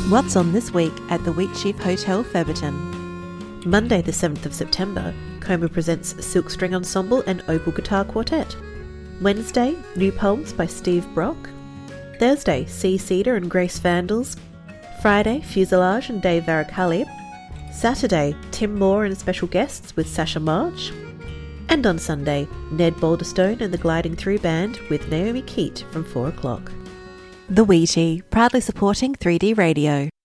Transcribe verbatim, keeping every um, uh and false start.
What's on this week at the Wheatsheaf Hotel, Featherton? Monday the seventh of September, Coma presents Silk String Ensemble and Opal Guitar Quartet. Wednesday, new poems by Steve Brock. Thursday, Sea Cedar and Grace Vandals. Friday, Fuselage and Dave Varacalli. Saturday, Tim Moore and special guests with Sasha March. And on Sunday, Ned Balderstone and the Gliding Through Band with Naomi Keat from four o'clock. The Wheatie, proudly supporting three D Radio.